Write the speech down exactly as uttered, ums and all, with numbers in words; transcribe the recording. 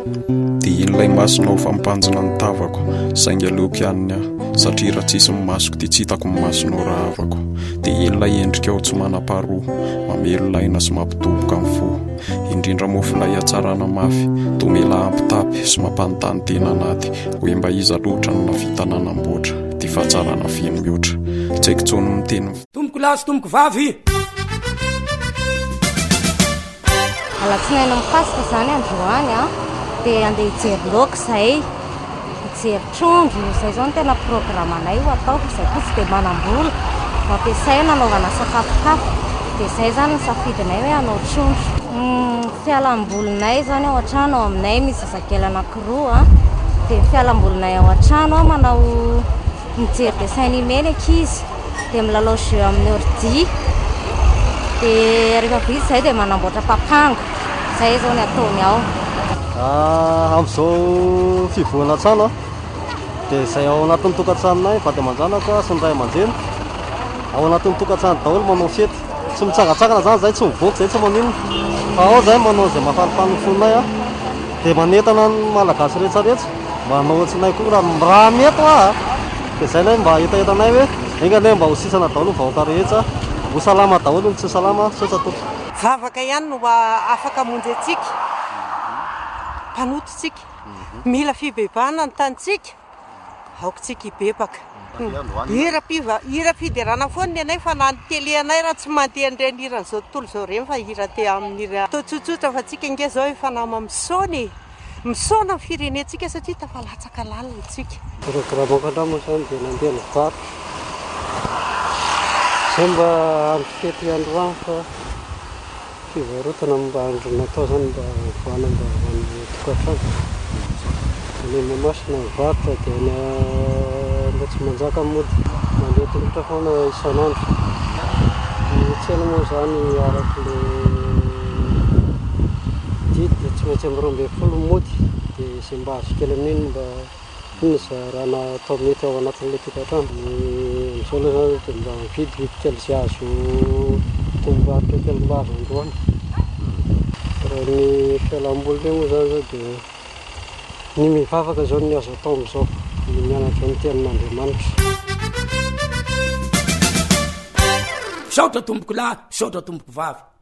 dia in'ilay masonao fampanjina ny tavako saingy aleoko ihany aho satria raha tsisy ny masoko dia tsy hitako ny masonao raha avako dia in'ilay endrika ao tsy manam-paharoa mamelonaina sy mampitoboka amin'ny fo indrindra mofilay hatsarana mafy tomela ampitapy sy mampanontany tena anaty hoe mba iza loatra no navitana namboatra dia fahatsarana feno miotra tsy haiko tsono miteny tomboko lahy sy tomboko vavy alatsinaina mikasika izany androany a dia andeha hijery laoka izay hijery trondro izay zao no tena programanay ho atao fa izay kosa dia manam-bola mampiasaina anaovana sakafokafo dia izay zany ny safidinay hoe anao trondro fialam-bolinay zany ao an-trano ao aminay misy zazakely anankiroa a dia fialam-bolinay ao an-trano a manao mijery dessin animé ny ankizy dia milalao jeu amin'ny ordi dia rehefa vita izay dia manamboatra papango izay zao ny ataony ao amin'izao fivoana trano a dia izay ao anatin'ny tokantranonay vady aman-janaka sy ny ray aman-dreny ao anatin'ny tokantrano daholo manao fety tsy mitsangatsangana zany zay tsy mivoaka zay tsy maninona fa ao zay manao izay mahalifany ny fonay a dia manentana ny malagasy rehetsarehetra mba hanao otsinay koa raha mety a dia izay lay mba etaetanay hoe enga lay mba ho sisana daholo ny vahoaka rehetra ho salama daholo ny tsy salama sotsatoto vavaka ihany no afaka monjy antsika mpanototsika mila fibebana ny tanitsika aokotsika hibebaka hira fiderana foana anay fa na ny tele anay raha tsy mandeha nireny hiran'izao tontolo izao reny fa hira te amin'ny atao tsotsotra fa tsika nge zao efa nama misaony misaona ny firenentsika satria tafalatsaka lalina tsika programmako andramo zany dia nandeha ny vary zay mba andro fety androany fa fivarotana mba andro natao zany mba voana mba amin'ny tokantrano ny mamasina mivarotra dia mba tsy manjaka mody mandeha tongotra foana isan'andro ny tsena moa zany araka le didy dia tsy maintsy amin'ny roa ambin'ny folo mody dia izay mba azo kely amin'iny mba iny za raha natao mety ao anatin'ilay tokantrano amin'izao aloha zany dia mba mividividy kely izay azo tombarotra kely mba azo androany raha ny fialam-boly regny moa zany zao dia ny mivavaka zao ny azo atao amin'izao ny mianatra ny tenin'Andriamanitra saotra tomboko lahy saotra tomboko vavy